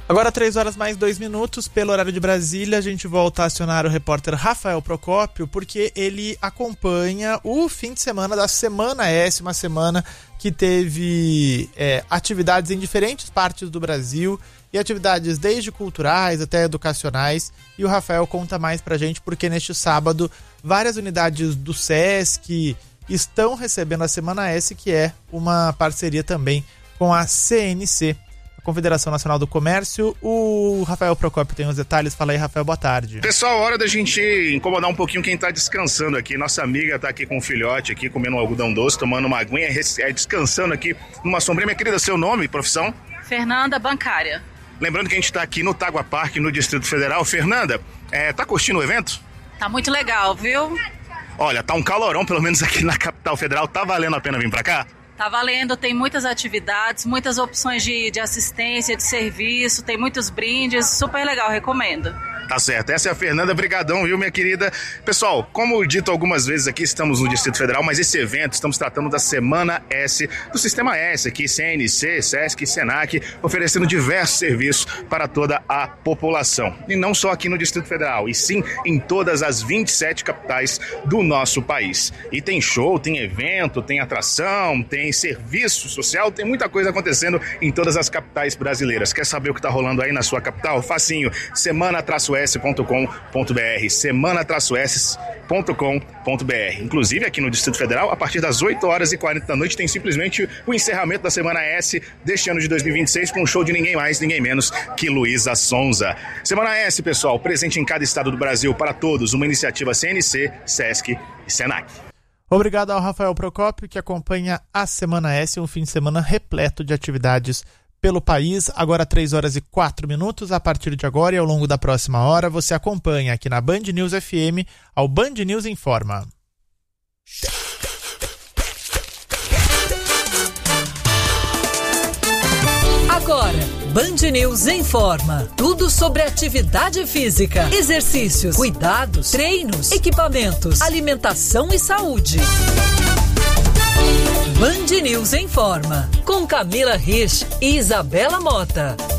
Agora 3h mais 2 pelo horário de Brasília, a gente volta a acionar o repórter Rafael Procópio, porque ele acompanha o fim de semana da Semana S, uma semana que teve atividades em diferentes partes do Brasil, e atividades desde culturais até educacionais, e o Rafael conta mais pra gente, porque neste sábado várias unidades do SESC estão recebendo a Semana S, que é uma parceria também com a CNC, Confederação Nacional do Comércio. O Rafael Procópio tem os detalhes. Fala aí, Rafael, boa tarde. Pessoal, hora da gente incomodar um pouquinho quem tá descansando aqui. Nossa amiga tá aqui com o filhote aqui, comendo um algodão doce, tomando uma aguinha, descansando aqui numa sombrinha. Minha querida, seu nome, profissão? Fernanda, bancária. Lembrando que a gente tá aqui no Tagua Park, no Distrito Federal. Fernanda, tá curtindo o evento? Tá muito legal, viu? Olha, tá um calorão, pelo menos aqui na capital federal. Tá valendo a pena vir pra cá? Tá valendo, tem muitas atividades, muitas opções de assistência, de serviço, tem muitos brindes, super legal, recomendo. Tá certo, essa é a Fernanda, brigadão, viu, minha querida? Pessoal, como dito algumas vezes aqui, estamos no Distrito Federal, mas esse evento, estamos tratando da Semana S, do Sistema S aqui, CNC, SESC, SENAC, oferecendo diversos serviços para toda a população. E não só aqui no Distrito Federal, e sim em todas as 27 capitais do nosso país. E tem show, tem evento, tem atração, tem serviço social, tem muita coisa acontecendo em todas as capitais brasileiras. Quer saber o que está rolando aí na sua capital? Facinho, semana-s.com.br, semana-s.com.br. Inclusive aqui no Distrito Federal, a partir das 8h40 da noite, tem simplesmente o encerramento da Semana S deste ano de 2026 com um show de ninguém mais, ninguém menos que Luísa Sonza. Semana S, pessoal, presente em cada estado do Brasil para todos, uma iniciativa CNC, SESC e SENAC. Obrigado ao Rafael Procópio, que acompanha a Semana S, um fim de semana repleto de atividades pelo país. Agora 3h04. A partir de agora e ao longo da próxima hora, você acompanha aqui na Band News FM ao Band News Informa. Agora, Band News Informa. Tudo sobre atividade física, exercícios, cuidados, treinos, equipamentos, alimentação e saúde. Band News Informa, com Camila Rich e Isabela Mota.